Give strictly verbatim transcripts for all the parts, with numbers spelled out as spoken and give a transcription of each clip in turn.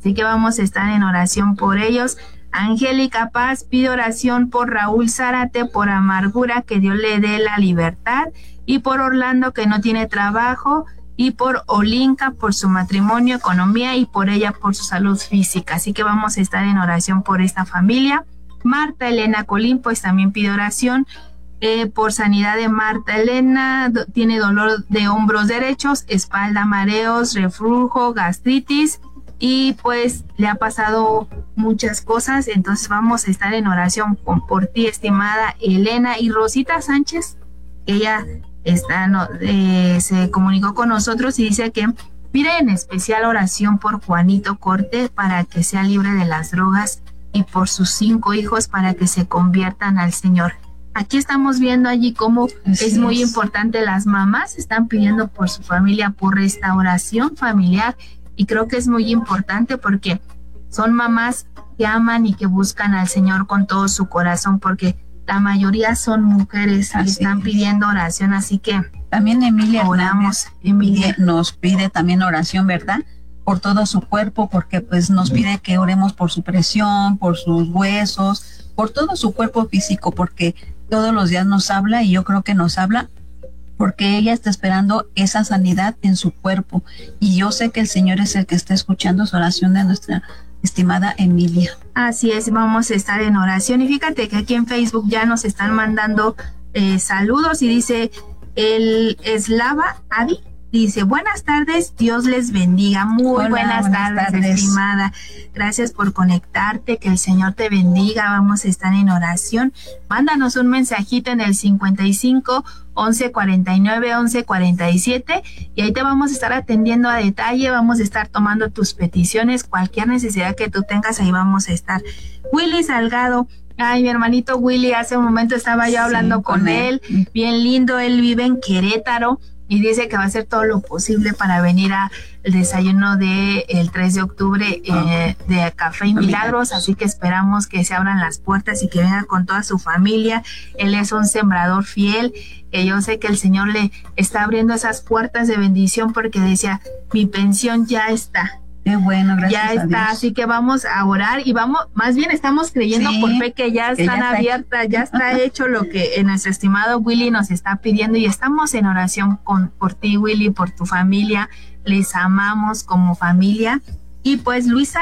Así que vamos a estar en oración por ellos. Angélica Paz pide oración por Raúl Zárate, por amargura, que Dios le dé la libertad, y por Orlando, que no tiene trabajo, y por Olinka, por su matrimonio, economía, y por ella, por su salud física. Así que vamos a estar en oración por esta familia. Marta Elena Colín, pues también pide oración eh, por sanidad de Marta Elena. Do, tiene dolor de hombros derechos, espalda, mareos, reflujo, gastritis, y pues le ha pasado muchas cosas. Entonces vamos a estar en oración por, por ti, estimada Elena. Y Rosita Sánchez, ella está, no, eh, se comunicó con nosotros y dice que pide en especial oración por Juanito Corte para que sea libre de las drogas, y por sus cinco hijos para que se conviertan al Señor. Aquí estamos viendo allí cómo Así es muy es. importante. Las mamás están pidiendo por su familia, por restauración familiar, y creo que es muy importante porque son mamás que aman y que buscan al Señor con todo su corazón, porque la mayoría son mujeres y están es. pidiendo oración. Así que también Emilia oramos. Emilia nos pide también oración, ¿verdad?, por todo su cuerpo, porque pues nos pide que oremos por su presión, por sus huesos, por todo su cuerpo físico, porque todos los días nos habla, y yo creo que nos habla porque ella está esperando esa sanidad en su cuerpo, y yo sé que el Señor es el que está escuchando su oración de nuestra estimada Emilia. Así es, vamos a estar en oración. Y fíjate que aquí en Facebook ya nos están mandando eh, saludos, y dice el Eslava Adi, dice, buenas tardes, Dios les bendiga. Muy Hola, buenas, buenas tardes, tardes, estimada. Gracias por conectarte, que el Señor te bendiga. Vamos a estar en oración. Mándanos un mensajito en el cincuenta y cinco, once cuarenta y nueve, once cuarenta y siete, y ahí te vamos a estar atendiendo a detalle. Vamos a estar tomando tus peticiones, cualquier necesidad que tú tengas, ahí vamos a estar. Willy Salgado, ay, mi hermanito Willy, hace un momento estaba yo hablando sí, con, con él. él, bien lindo. Él vive en Querétaro y dice que va a hacer todo lo posible para venir al desayuno de el tres de octubre eh, de Café y Milagros, así que esperamos que se abran las puertas y que venga con toda su familia. Él es un sembrador fiel, que yo sé que el Señor le está abriendo esas puertas de bendición, porque decía, mi pensión ya está. Qué bueno, gracias ya está, a Dios. Así que vamos a orar, y vamos, más bien estamos creyendo sí, por fe que ya están que ya abiertas, ya está hecho lo que nuestro estimado Willy nos está pidiendo, y estamos en oración con, por ti, Willy, por tu familia. Les amamos como familia. Y pues Luisa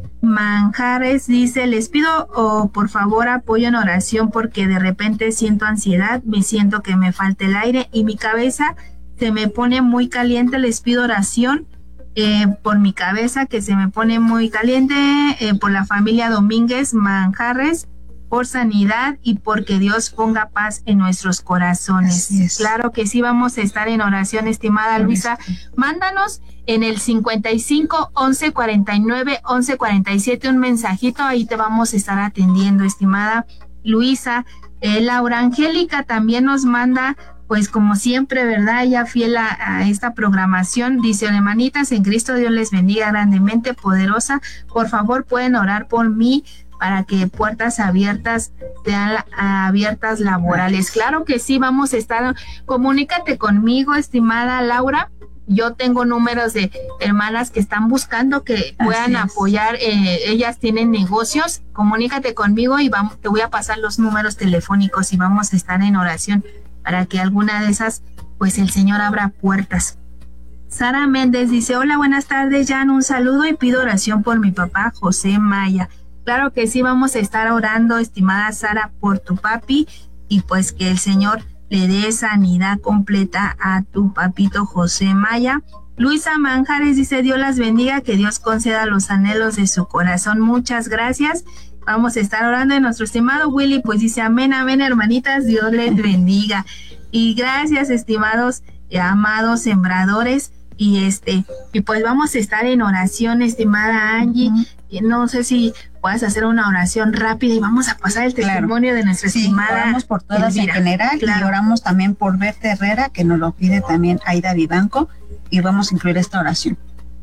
Manjares dice, les pido oh, por favor apoyo en oración, porque de repente siento ansiedad, me siento que me falta el aire y mi cabeza se me pone muy caliente. Les pido oración Eh, por mi cabeza, que se me pone muy caliente, eh, por la familia Domínguez Manjarres, por sanidad, y porque Dios ponga paz en nuestros corazones. Claro que sí, vamos a estar en oración, estimada Luisa. Mándanos en el cincuenta y cinco, once cuarenta y nueve, once cuarenta y siete un mensajito, ahí te vamos a estar atendiendo, estimada Luisa. Eh, Laura Angélica también nos manda, pues como siempre, ¿verdad? Ella fiel a, a esta programación. Dice, hermanitas en Cristo, Dios les bendiga grandemente, poderosa. Por favor, pueden orar por mí para que puertas abiertas sean abiertas laborales. Claro que sí, vamos a estar. Comunícate conmigo, estimada Laura. Yo tengo números de hermanas que están buscando que puedan apoyar. Eh, ellas tienen negocios. Comunícate conmigo y vamos, te voy a pasar los números telefónicos, y vamos a estar en oración para que alguna de esas, pues el Señor abra puertas. Sara Méndez dice, hola, buenas tardes, Jan, un saludo y pido oración por mi papá, José Maya. Claro que sí, vamos a estar orando, estimada Sara, por tu papi, y pues que el Señor le dé sanidad completa a tu papito José Maya. Luisa Manjares dice, Dios las bendiga, que Dios conceda los anhelos de su corazón. Muchas gracias. Vamos a estar orando. En nuestro estimado Willy, pues dice, amén, amén, hermanitas, Dios les bendiga. Y gracias, estimados, eh, amados sembradores, y este, y pues vamos a estar en oración, estimada Angie. Uh-huh. Y no sé si puedes hacer una oración rápida, y vamos a pasar el testimonio claro. de nuestra sí, estimada. Oramos por todas Elvira, en general, claro. Y oramos también por Berta Herrera, que nos lo pide también Aida Vivanco, y vamos a incluir esta oración.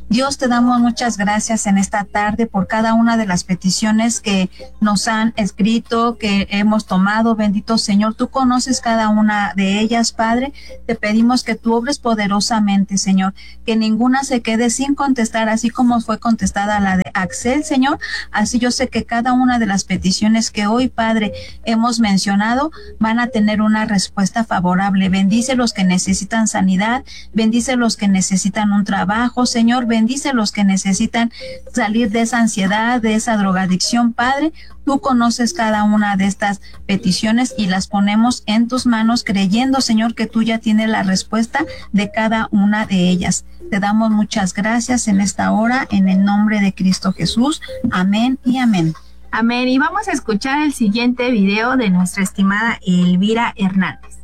Dios, te damos muchas gracias en esta tarde por cada una de las peticiones que nos han escrito, que hemos tomado. Bendito Señor, tú conoces cada una de ellas, Padre. Te pedimos que tú obres poderosamente, Señor, que ninguna se quede sin contestar, así como fue contestada la de Axel, Señor. Así yo sé que cada una de las peticiones que hoy, Padre, hemos mencionado van a tener una respuesta favorable. Bendice los que necesitan sanidad, bendice los que necesitan un trabajo, Señor. Bendice a los que necesitan salir de esa ansiedad, de esa drogadicción, Padre. Tú conoces cada una de estas peticiones y las ponemos en tus manos, creyendo, Señor, que tú ya tienes la respuesta de cada una de ellas. Te damos muchas gracias en esta hora, en el nombre de Cristo Jesús. Amén y amén. Amén. Y vamos a escuchar el siguiente video de nuestra estimada Elvira Hernández.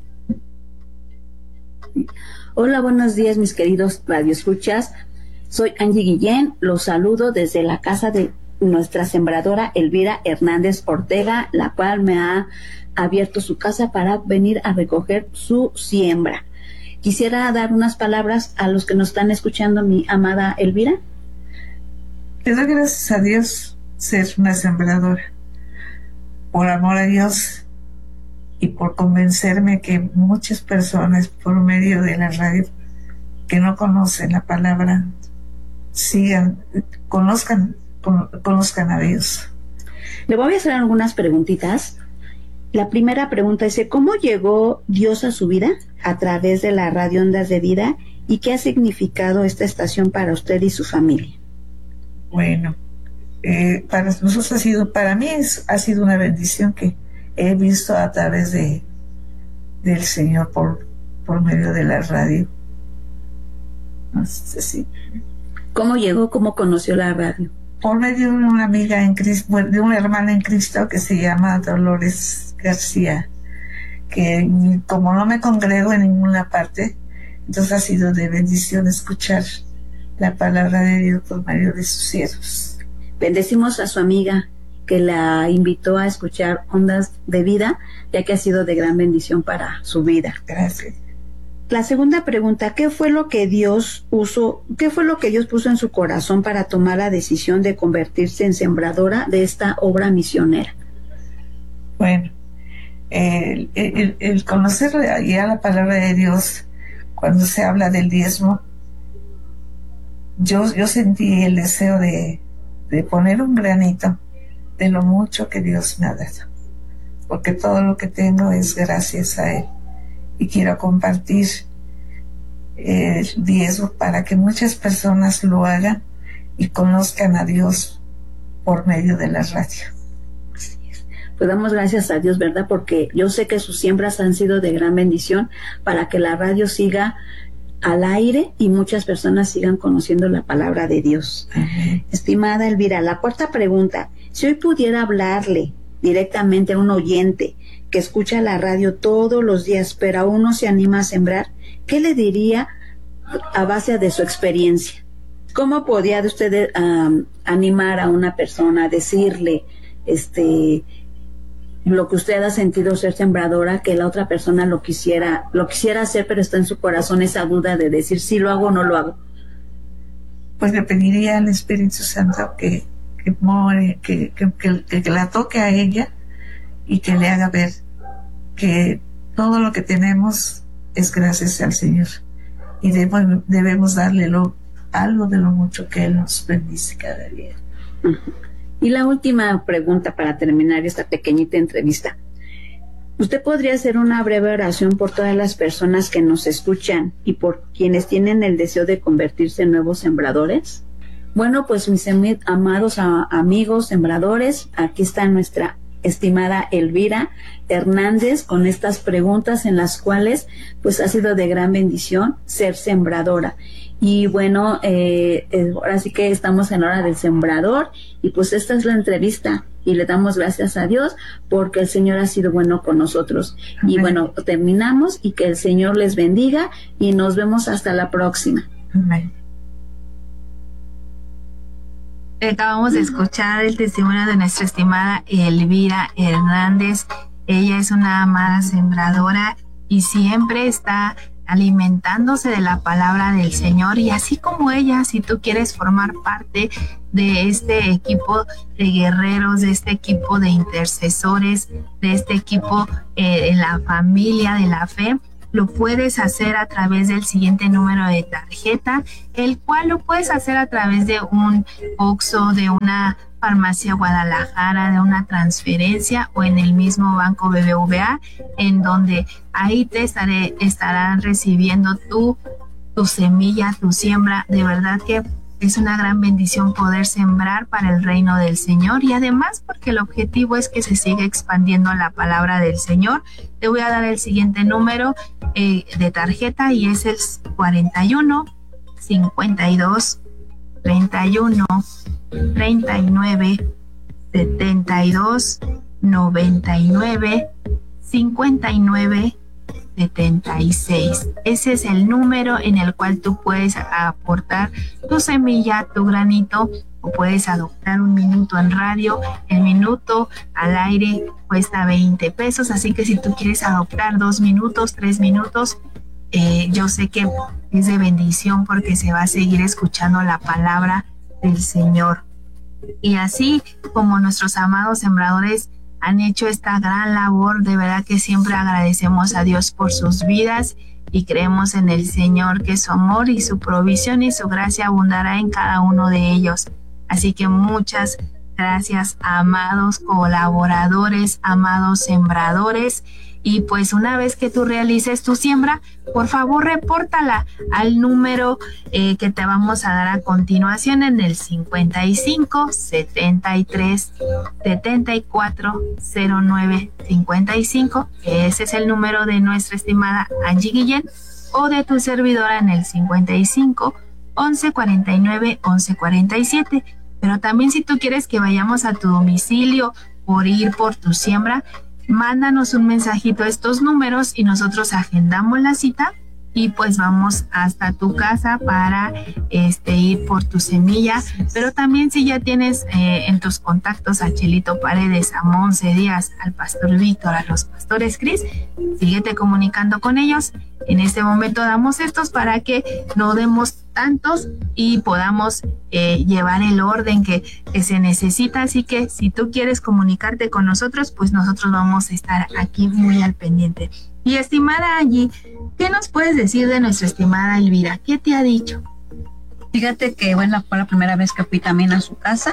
Hola, buenos días, mis queridos radioescuchas. Soy Angie Guillén, los saludo desde la casa de nuestra sembradora Elvira Hernández Ortega, la cual me ha abierto su casa para venir a recoger su siembra. Quisiera dar unas palabras a los que nos están escuchando, mi amada Elvira. Le doy gracias a Dios ser una sembradora, por amor a Dios y por convencerme que muchas personas por medio de la radio que no conocen la palabra sigan, conozcan, con, conozcan a Dios. Le voy a hacer algunas preguntitas. La primera pregunta es, ¿cómo llegó Dios a su vida a través de la radio Ondas de Vida y qué ha significado esta estación para usted y su familia? Bueno, eh, para nosotros ha sido, para mí es, ha sido una bendición que he visto a través de del Señor por, por medio de la radio. No sé si ¿Cómo llegó? ¿Cómo conoció la radio? Por medio de una amiga en Cristo, de una hermana en Cristo que se llama Dolores García, que como no me congrego en ninguna parte, entonces ha sido de bendición escuchar la palabra de Dios por medio de sus siervos. Bendecimos a su amiga que la invitó a escuchar Ondas de Vida, ya que ha sido de gran bendición para su vida. Gracias. La segunda pregunta, ¿qué fue lo que Dios usó, qué fue lo que Dios puso en su corazón para tomar la decisión de convertirse en sembradora de esta obra misionera? Bueno, el, el, el conocer ya la palabra de Dios, cuando se habla del diezmo, yo, yo sentí el deseo de, de poner un granito de lo mucho que Dios me ha dado, porque todo lo que tengo es gracias a Él. Y quiero compartir el diezmo para que muchas personas lo hagan y conozcan a Dios por medio de la radio. Pues damos gracias a Dios, ¿verdad? Porque yo sé que sus siembras han sido de gran bendición para que la radio siga al aire y muchas personas sigan conociendo la palabra de Dios. Amén. Estimada Elvira, la cuarta pregunta, si hoy pudiera hablarle directamente a un oyente que escucha la radio todos los días, pero aún no se anima a sembrar, ¿qué le diría a base de su experiencia? ¿Cómo podría usted um, animar a una persona, a decirle este lo que usted ha sentido ser sembradora, que la otra persona lo quisiera, lo quisiera hacer, pero está en su corazón esa duda de decir si lo hago o no lo hago? Pues le pediría al Espíritu Santo que que, more, que, que, que, que la toque a ella y que le haga ver que todo lo que tenemos es gracias al Señor y debemos, debemos darle lo, algo de lo mucho que Él nos bendice cada día. Uh-huh. Y la última pregunta para terminar esta pequeñita entrevista. ¿Usted podría hacer una breve oración por todas las personas que nos escuchan y por quienes tienen el deseo de convertirse en nuevos sembradores? Bueno, pues mis amados a, amigos sembradores, aquí está nuestra estimada Elvira Hernández con estas preguntas en las cuales pues ha sido de gran bendición ser sembradora. Y bueno, eh, eh, ahora sí que estamos en hora del sembrador y pues esta es la entrevista y le damos gracias a Dios porque el Señor ha sido bueno con nosotros. Amén. Y bueno, terminamos y que el Señor les bendiga y nos vemos hasta la próxima. Amén. Acabamos de escuchar el testimonio de nuestra estimada Elvira Hernández. Ella es una amada sembradora y siempre está alimentándose de la palabra del Señor. Y así como ella, si tú quieres formar parte de este equipo de guerreros, de este equipo de intercesores, de este equipo eh, en la familia de la fe, lo puedes hacer a través del siguiente número de tarjeta, el cual lo puedes hacer a través de un Oxxo, de una Farmacia Guadalajara, de una transferencia o en el mismo Banco B B V A, en donde ahí te estaré, estarán recibiendo tu, tu semilla, tu siembra. De verdad que es una gran bendición poder sembrar para el reino del Señor, y además porque el objetivo es que se siga expandiendo la palabra del Señor. Te voy a dar el siguiente número eh, de tarjeta, y es el cuarenta y uno, cincuenta y dos, treinta y uno, treinta y nueve, setenta y dos, noventa y nueve, cincuenta y nueve, setenta y seis. Ese es el número en el cual tú puedes aportar tu semilla, tu granito, o puedes adoptar un minuto en radio. El minuto al aire cuesta veinte pesos, así que si tú quieres adoptar dos minutos, tres minutos, eh, yo sé que es de bendición porque se va a seguir escuchando la palabra del Señor. Y así como nuestros amados sembradores han hecho esta gran labor, de verdad que siempre agradecemos a Dios por sus vidas y creemos en el Señor, que su amor y su provisión y su gracia abundará en cada uno de ellos. Así que muchas gracias, amados colaboradores, amados sembradores. Y pues una vez que tú realices tu siembra, por favor repórtala al número eh, que te vamos a dar a continuación, en el cincuenta y cinco, setenta y tres, setenta y cuatro, cero nueve, cincuenta y cinco. Ese es el número de nuestra estimada Angie Guillén, o de tu servidora en el cincuenta y cinco, once, cuarenta y nueve, once, cuarenta y siete. Pero también si tú quieres que vayamos a tu domicilio por ir por tu siembra, mándanos un mensajito a estos números y nosotros agendamos la cita y pues vamos hasta tu casa para este ir por tu semilla. Pero también si ya tienes eh, en tus contactos a Chelito Paredes, a Monse Díaz, al pastor Víctor, a los pastores Cris, síguete comunicando con ellos. En este momento damos estos para que no demos tantos y podamos eh, llevar el orden que, que se necesita. Así que si tú quieres comunicarte con nosotros, pues nosotros vamos a estar aquí muy al pendiente. Y estimada Angie, ¿qué nos puedes decir de nuestra estimada Elvira? ¿Qué te ha dicho? Fíjate que bueno, fue la primera vez que fui también a su casa.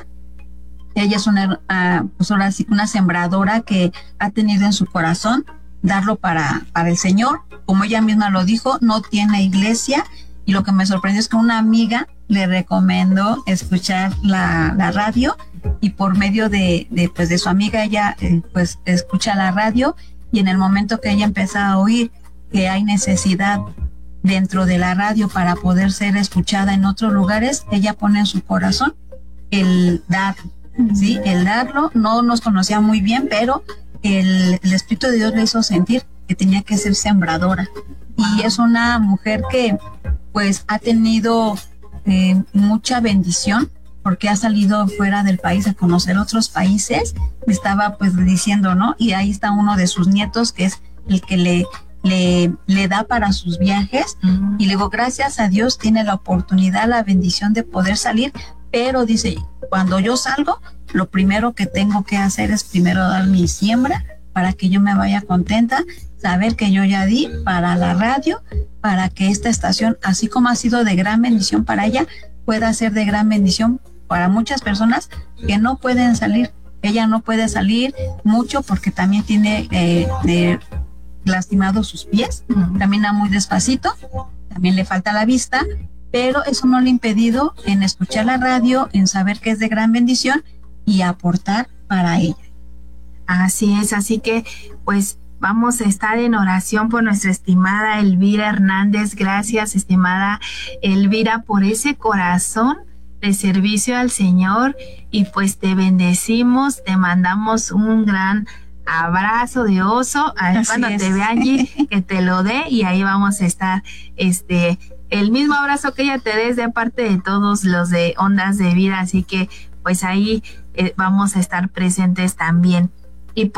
Ella es una, uh, pues ahora sí, una sembradora que ha tenido en su corazón darlo para, para el Señor. Como ella misma lo dijo, no tiene iglesia, y lo que me sorprendió es que una amiga le recomendó escuchar la, la radio, y por medio de, de, pues de su amiga ella eh, pues escucha la radio, y en el momento que ella empezó a oír que hay necesidad dentro de la radio para poder ser escuchada en otros lugares, ella pone en su corazón el dar, ¿sí? El darlo. No nos conocía muy bien, pero el, el Espíritu de Dios le hizo sentir que tenía que ser sembradora. Y es una mujer que pues ha tenido eh, mucha bendición, porque ha salido fuera del país a conocer otros países. Me estaba pues diciendo, ¿no? Y ahí está uno de sus nietos, que es el que le, le, le da para sus viajes. Uh-huh. Y le digo, gracias a Dios tiene la oportunidad, la bendición de poder salir, pero dice, cuando yo salgo, lo primero que tengo que hacer es primero dar mi siembra para que yo me vaya contenta, saber que yo ya di para la radio, para que esta estación, así como ha sido de gran bendición para ella, pueda ser de gran bendición para muchas personas que no pueden salir. Ella no puede salir mucho porque también tiene eh, eh, lastimados sus pies, camina muy despacito, también le falta la vista, pero eso no le ha impedido en escuchar la radio, en saber que es de gran bendición y aportar para ella. Así es, así que pues vamos a estar en oración por nuestra estimada Elvira Hernández. Gracias, estimada Elvira, por ese corazón de servicio al Señor, y pues te bendecimos, te mandamos un gran abrazo de oso. A ver, cuando es. Te vea allí, que te lo dé, y ahí vamos a estar, este, el mismo abrazo que ella te dé es de parte de todos los de Ondas de Vida, así que pues ahí eh, vamos a estar presentes también. Y pues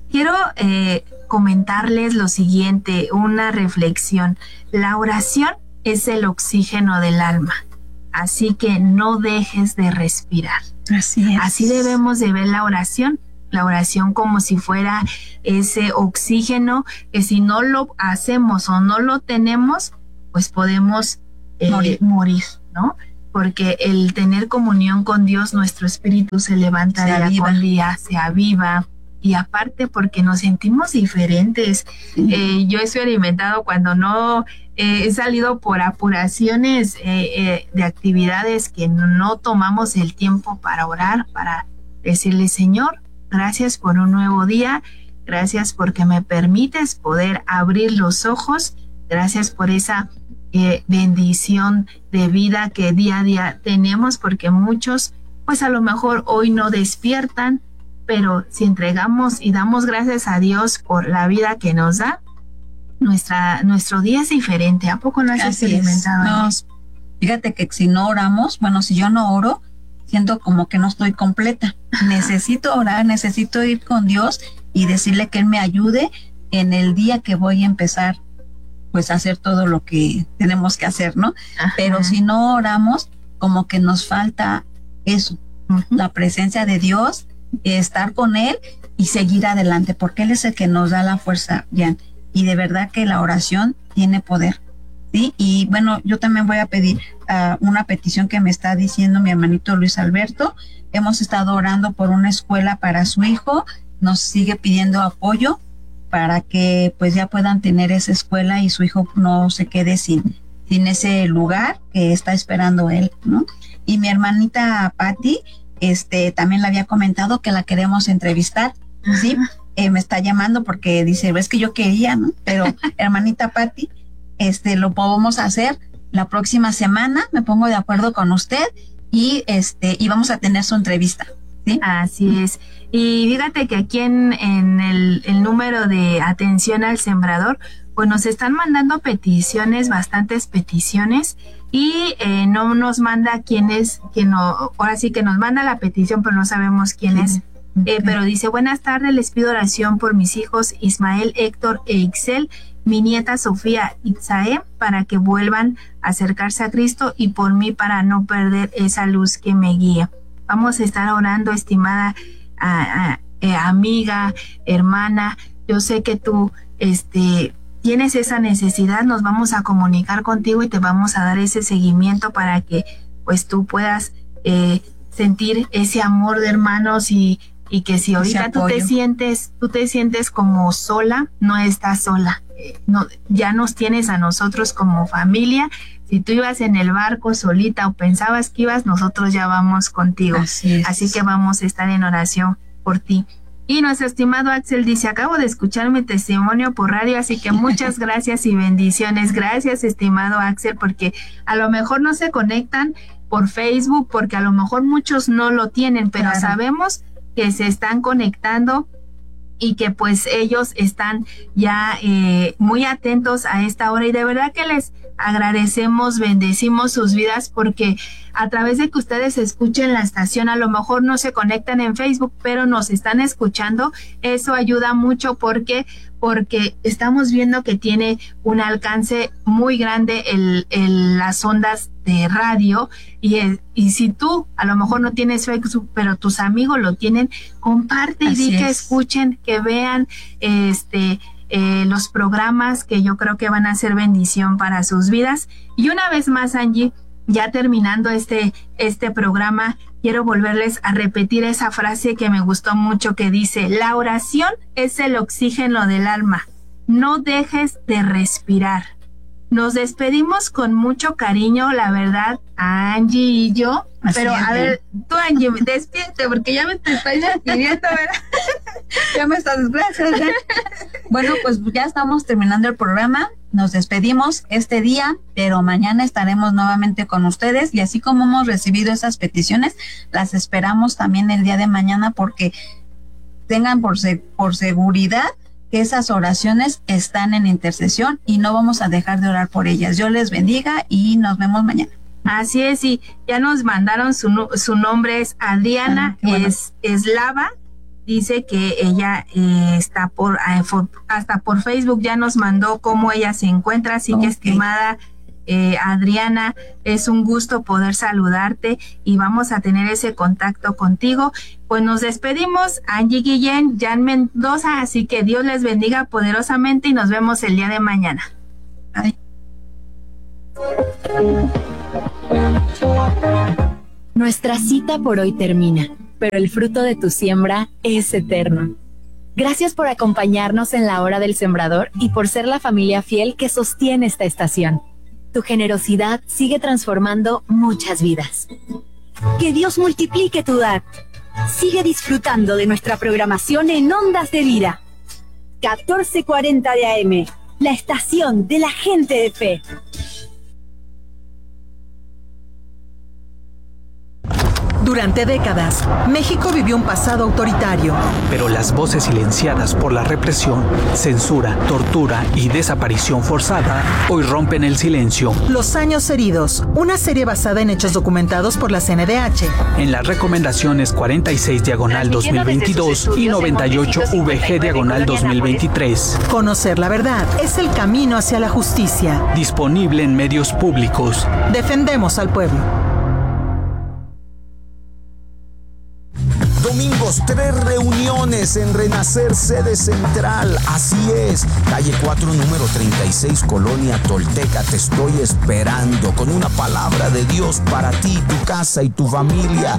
quiero eh, comentarles lo siguiente, una reflexión. La oración es el oxígeno del alma, así que no dejes de respirar. Así es. Así debemos de ver la oración, la oración como si fuera ese oxígeno que si no lo hacemos o no lo tenemos, pues podemos eh, morir. morir, ¿no? Porque el tener comunión con Dios, nuestro espíritu se levanta se día aviva. con día, se aviva. Y aparte porque nos sentimos diferentes. Sí. Eh, yo he experimentado cuando no eh, he salido por apuraciones eh, eh, de actividades que no, no tomamos el tiempo para orar, para decirle, Señor, gracias por un nuevo día, gracias porque me permites poder abrir los ojos, gracias por esa eh, bendición de vida que día a día tenemos, porque muchos pues a lo mejor hoy no despiertan, pero si entregamos y damos gracias a Dios por la vida que nos da, nuestra, nuestro día es diferente. ¿A poco no has Así experimentado? No, fíjate que si no oramos, bueno, si yo no oro, siento como que no estoy completa. Necesito orar, necesito ir con Dios y decirle que Él me ayude en el día que voy a empezar, pues a hacer todo lo que tenemos que hacer, ¿no? Ajá. Pero si no oramos, como que nos falta eso, uh-huh. la presencia de Dios, estar con Él y seguir adelante, porque Él es el que nos da la fuerza, Jan, y de verdad que la oración tiene poder, ¿sí? Y bueno, yo también voy a pedir uh, una petición que me está diciendo mi hermanito Luis Alberto. Hemos estado orando por una escuela para su hijo, nos sigue pidiendo apoyo para que pues ya puedan tener esa escuela y su hijo no se quede sin, sin ese lugar que está esperando él, ¿no? Y mi hermanita Patti, este, también le había comentado que la queremos entrevistar, ¿sí? Eh, me está llamando porque dice, ves que yo quería, ¿no? Pero hermanita Patti, este, lo podemos hacer la próxima semana, me pongo de acuerdo con usted y este, y vamos a tener su entrevista, ¿sí? Así es. Y fíjate que aquí en, en el, el número de atención al sembrador, pues nos están mandando peticiones, bastantes peticiones, y eh, no nos manda quién es, quién no, ahora sí que nos manda la petición, pero no sabemos quién sí. es. Eh, pero dice, buenas tardes, les pido oración por mis hijos Ismael, Héctor e Ixel, mi nieta Sofía Itzae, para que vuelvan a acercarse a Cristo y por mí para no perder esa luz que me guía. Vamos a estar orando, estimada a, a, eh, amiga, hermana, yo sé que tú este, tienes esa necesidad, nos vamos a comunicar contigo y te vamos a dar ese seguimiento para que pues tú puedas eh, sentir ese amor de hermanos y y que si ahorita tú te sientes, tú te sientes como sola, no estás sola, no, ya nos tienes a nosotros como familia. Si tú ibas en el barco solita o pensabas que ibas, nosotros ya vamos contigo. Así, Así que vamos a estar en oración por ti. Y nuestro estimado Axel dice, acabo de escuchar mi testimonio por radio, así que muchas gracias y bendiciones. Gracias, estimado Axel, porque a lo mejor no se conectan por Facebook, porque a lo mejor muchos no lo tienen, pero claro, sabemos que se están conectando y que pues ellos están ya eh, muy atentos a esta hora, y de verdad que les agradecemos, bendecimos sus vidas, porque a través de que ustedes escuchen la estación, a lo mejor no se conectan en Facebook, pero nos están escuchando. Eso ayuda mucho porque porque estamos viendo que tiene un alcance muy grande el, el, las ondas de radio, y, el, y si tú a lo mejor no tienes Facebook, pero tus amigos lo tienen, comparte y di que escuchen, que vean este eh, los programas, que yo creo que van a ser bendición para sus vidas. Y una vez más, Angie, ya terminando este, este programa, quiero volverles a repetir esa frase que me gustó mucho, que dice, la oración es el oxígeno del alma. No dejes de respirar. Nos despedimos con mucho cariño, la verdad, Angie y yo. Así pero es, a ver, tú, Angie, despídete, porque ya me te estoy despidiendo, ¿verdad? Ya me estás, gracias. ¿eh? Bueno, pues ya estamos terminando el programa. Nos despedimos este día, pero mañana estaremos nuevamente con ustedes, y así como hemos recibido esas peticiones, las esperamos también el día de mañana, porque tengan por, se, por seguridad que esas oraciones están en intercesión y no vamos a dejar de orar por ellas. Dios les bendiga y nos vemos mañana. Así es, y ya nos mandaron su, su nombre, es Adriana, ah, bueno. es Eslava, dice que ella eh, está por, eh, for, hasta por Facebook ya nos mandó cómo ella se encuentra, así okay. que estimada eh, Adriana, es un gusto poder saludarte y vamos a tener ese contacto contigo. Pues nos despedimos, Angie Guillén, Jan Mendoza, así que Dios les bendiga poderosamente y nos vemos el día de mañana. Ay. Nuestra cita por hoy termina, pero el fruto de tu siembra es eterno. Gracias por acompañarnos en la hora del sembrador y por ser la familia fiel que sostiene esta estación. Tu generosidad sigue transformando muchas vidas. Que Dios multiplique tu dar. Sigue disfrutando de nuestra programación en Ondas de Vida. catorce cuarenta de A M, la estación de la gente de fe. Durante décadas, México vivió un pasado autoritario. Pero las voces silenciadas por la represión, censura, tortura y desaparición forzada hoy rompen el silencio. Los años heridos, una serie basada en hechos documentados por la C N D H. En las recomendaciones cuarenta y seis diagonal dos mil veintidós y noventa y ocho V G diagonal dos mil veintitrés. Conocer la verdad es el camino hacia la justicia. Disponible en medios públicos. Defendemos al pueblo. Domingos, tres reuniones en Renacer, sede central. Así es, calle cuatro, número treinta y seis, Colonia Tolteca. Te estoy esperando con una palabra de Dios para ti, tu casa y tu familia.